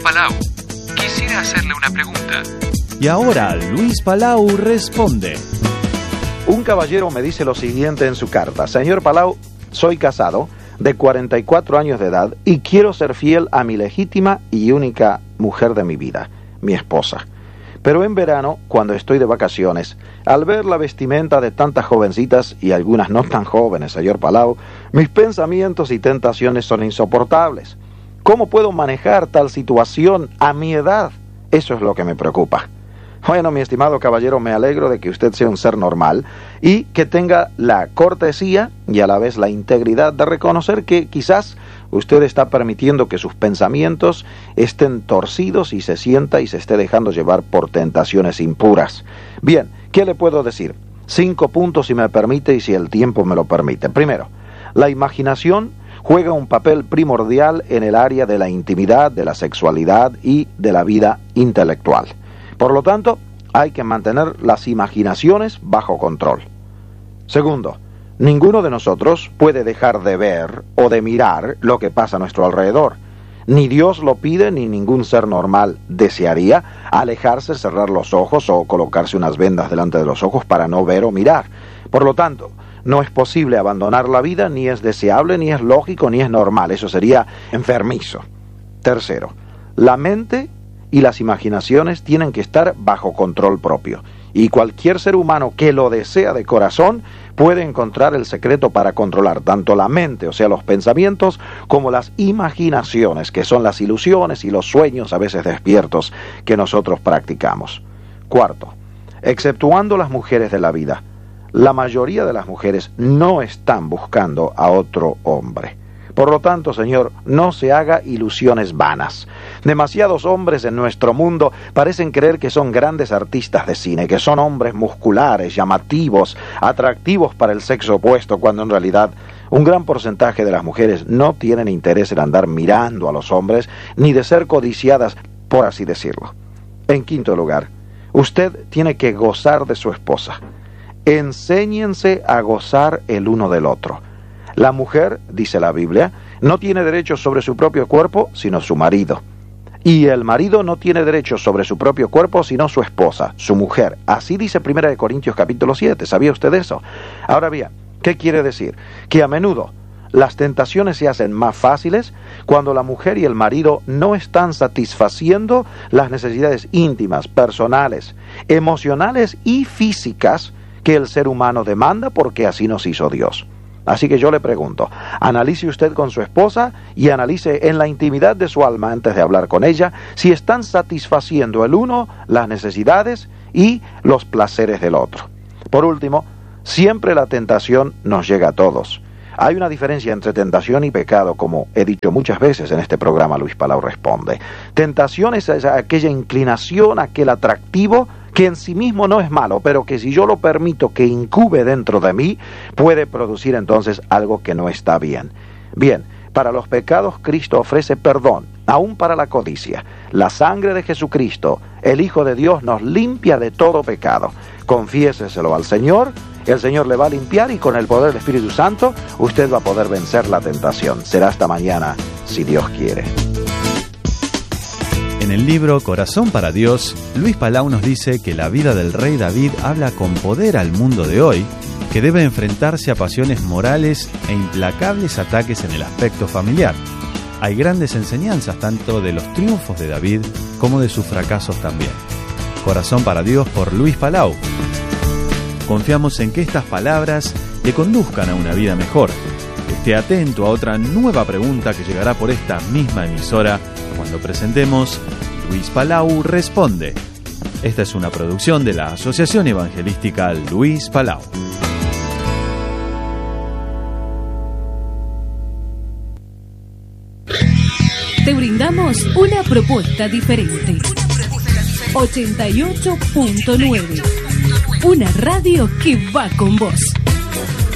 Palau, quisiera hacerle una pregunta. Y ahora Luis Palau responde. Un caballero me dice lo siguiente en su carta: Señor Palau, soy casado, de 44 años de edad, y quiero ser fiel a mi legítima y única mujer de mi vida, mi esposa. Pero en verano, cuando estoy de vacaciones, al ver la vestimenta de tantas jovencitas y algunas no tan jóvenes, señor Palau, mis pensamientos y tentaciones son insoportables. ¿Cómo puedo manejar tal situación a mi edad? Eso es lo que me preocupa. Bueno, mi estimado caballero, me alegro de que usted sea un ser normal y que tenga la cortesía y a la vez la integridad de reconocer que quizás usted está permitiendo que sus pensamientos estén torcidos y se sienta y se esté dejando llevar por tentaciones impuras. Bien, ¿qué le puedo decir? 5 puntos si me permite y si el tiempo me lo permite. Primero, la imaginación juega un papel primordial en el área de la intimidad, de la sexualidad y de la vida intelectual. Por lo tanto, hay que mantener las imaginaciones bajo control. Segundo, ninguno de nosotros puede dejar de ver o de mirar lo que pasa a nuestro alrededor. Ni Dios lo pide, ni ningún ser normal desearía alejarse, cerrar los ojos o colocarse unas vendas delante de los ojos para no ver o mirar. Por lo tanto, no es posible abandonar la vida, ni es deseable, ni es lógico, ni es normal. Eso sería enfermizo. Tercero, la mente y las imaginaciones tienen que estar bajo control propio. Y cualquier ser humano que lo desea de corazón puede encontrar el secreto para controlar tanto la mente, o sea, los pensamientos, como las imaginaciones, que son las ilusiones y los sueños a veces despiertos que nosotros practicamos. Cuarto, exceptuando las mujeres de la vida, la mayoría de las mujeres no están buscando a otro hombre. Por lo tanto, señor, no se haga ilusiones vanas. Demasiados hombres en nuestro mundo parecen creer que son grandes artistas de cine, que son hombres musculares, llamativos, atractivos para el sexo opuesto, cuando en realidad un gran porcentaje de las mujeres no tienen interés en andar mirando a los hombres, ni de ser codiciadas, por así decirlo. En quinto lugar, usted tiene que gozar de su esposa. Enséñense a gozar el uno del otro. La mujer, dice la Biblia, no tiene derechos sobre su propio cuerpo, sino su marido. Y el marido no tiene derechos sobre su propio cuerpo, sino su esposa, su mujer. Así dice 1 Corintios capítulo 7. ¿Sabía usted eso? Ahora bien, ¿qué quiere decir? Que a menudo las tentaciones se hacen más fáciles cuando la mujer y el marido no están satisfaciendo las necesidades íntimas, personales, emocionales y físicas que el ser humano demanda, porque así nos hizo Dios. Así que yo le pregunto, analice usted con su esposa y analice en la intimidad de su alma antes de hablar con ella si están satisfaciendo el uno las necesidades y los placeres del otro. Por último, siempre la tentación nos llega a todos. Hay una diferencia entre tentación y pecado, como he dicho muchas veces en este programa Luis Palau Responde. Tentación es aquella inclinación, aquel atractivo que en sí mismo no es malo, pero que si yo lo permito que incube dentro de mí, puede producir entonces algo que no está bien. Bien, para los pecados Cristo ofrece perdón, aún para la codicia. La sangre de Jesucristo, el Hijo de Dios, nos limpia de todo pecado. Confiéseselo al Señor, el Señor le va a limpiar y con el poder del Espíritu Santo usted va a poder vencer la tentación. Será hasta mañana, si Dios quiere. En el libro Corazón para Dios, Luis Palau nos dice que la vida del rey David habla con poder al mundo de hoy, que debe enfrentarse a pasiones morales e implacables ataques en el aspecto familiar. Hay grandes enseñanzas tanto de los triunfos de David como de sus fracasos también. Corazón para Dios por Luis Palau. Confiamos en que estas palabras le conduzcan a una vida mejor. Esté atento a otra nueva pregunta que llegará por esta misma emisora cuando presentemos Luis Palau Responde. Esta es una producción de la Asociación Evangelística Luis Palau. Te brindamos una propuesta diferente. 88.9. Una radio que va con vos.